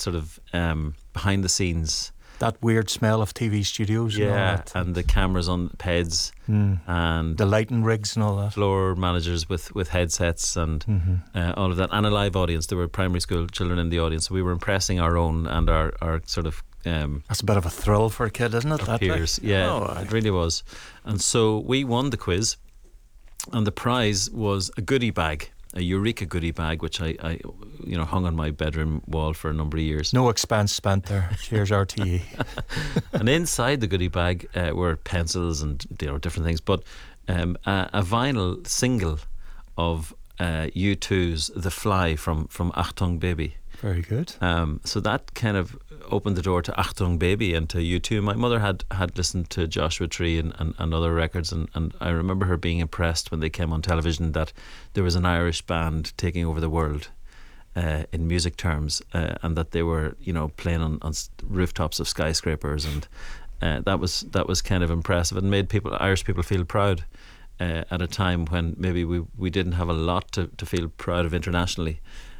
sort of behind the scenes. That weird smell of TV studios and all Yeah, that. and the cameras on PEDs and the lighting rigs and all that. floor managers with headsets and all of that, and a live audience. There were primary school children in the audience. So we were impressing our own and our sort of That's a bit of a thrill for a kid, isn't it? That peers. Yeah, it really was. And so we won the quiz, and the prize was a goodie bag, a Eureka goodie bag, which I hung on my bedroom wall for a number of years. No expense spent there. Cheers, RTE. And inside the goodie bag were pencils and different things, but a vinyl single of U2's The Fly from Achtung Baby. Very good. So that kind of opened the door to Achtung Baby and to U2. My mother had listened to Joshua Tree and other records, and I remember her being impressed when they came on television that there was an Irish band taking over the world in music terms, and that they were playing on rooftops of skyscrapers, and that was kind of impressive and made Irish people feel proud at a time when maybe we didn't have a lot to feel proud of internationally.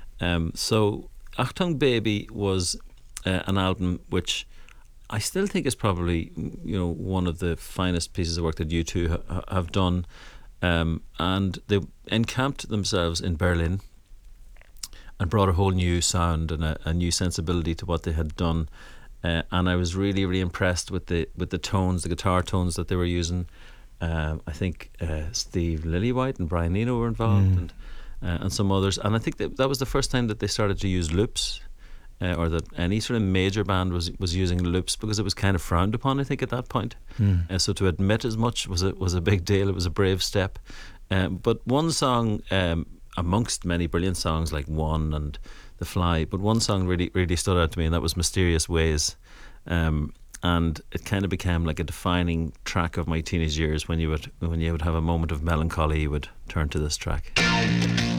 So Achtung Baby was an album which I still think is probably one of the finest pieces of work that U2 have done, and they encamped themselves in Berlin and brought a whole new sound and a new sensibility to what they had done, and I was really, really impressed with the tones, the guitar tones that they were using. I think Steve Lillywhite and Brian Eno were involved, and some others, and I think that was the first time that they started to use loops, or that any sort of major band was using loops, because it was kind of frowned upon, I think, at that point. So to admit as much was a big deal. It was a brave step. But one song, amongst many brilliant songs like One and The Fly, but one song really, really stood out to me, and that was Mysterious Ways. And it kind of became like a defining track of my teenage years. When you would have a moment of melancholy, you would turn to this track.